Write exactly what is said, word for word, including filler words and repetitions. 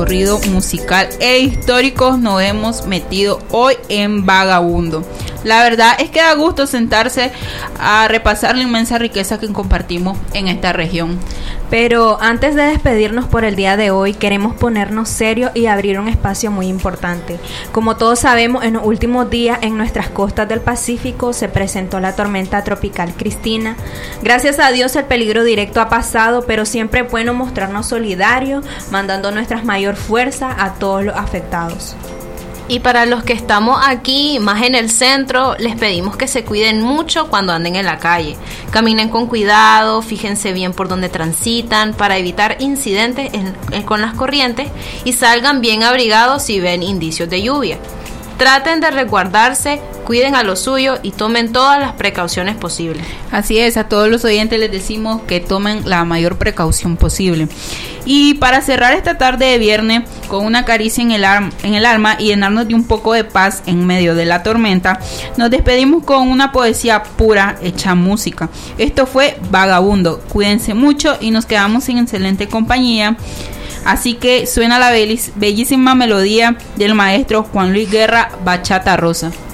Recorrido musical e histórico nos hemos metido hoy en Vagabundo. La verdad es que da gusto sentarse a repasar la inmensa riqueza que compartimos en esta región. Pero antes de despedirnos por el día de hoy, queremos ponernos serios y abrir un espacio muy importante. Como todos sabemos, en los últimos días en nuestras costas del Pacífico se presentó la tormenta tropical Cristina. Gracias a Dios el peligro directo ha pasado, pero siempre es bueno mostrarnos solidarios, mandando nuestra mayor fuerza a todos los afectados. Y para los que estamos aquí, más en el centro, les pedimos que se cuiden mucho cuando anden en la calle. Caminen con cuidado, fíjense bien por dónde transitan para evitar incidentes en, en, con las corrientes y salgan bien abrigados si ven indicios de lluvia. Traten de resguardarse, cuiden a lo suyo y tomen todas las precauciones posibles. Así es, a todos los oyentes les decimos que tomen la mayor precaución posible. Y para cerrar esta tarde de viernes con una caricia en el, ar- en el alma y llenarnos de un poco de paz en medio de la tormenta, nos despedimos con una poesía pura hecha música. Esto fue Vagabundo. Cuídense mucho y nos quedamos en excelente compañía. Así que suena la bellísima melodía del maestro Juan Luis Guerra, Bachata Rosa.